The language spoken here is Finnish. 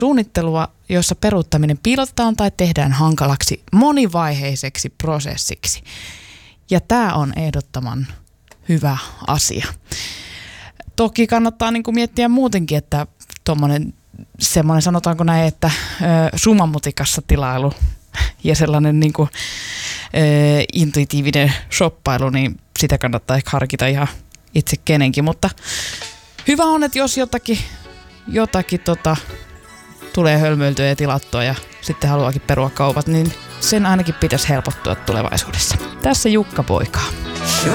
suunnittelua, jossa peruuttaminen piilotetaan tai tehdään hankalaksi monivaiheiseksi prosessiksi. Ja tämä on ehdottoman hyvä asia. Toki kannattaa niin kuin miettiä muutenkin, että semmoinen sanotaanko näin, että sumamutikassa tilailu ja sellainen niin kuin, intuitiivinen shoppailu, niin sitä kannattaa ehkä harkita ihan itse kenenkin. Mutta hyvä on, että jos jotakin tulee hölmöiltyä ja tilattua ja sitten haluaakin perua kaupat, niin sen ainakin pitäisi helpottua tulevaisuudessa. Tässä Jukka Poikaa.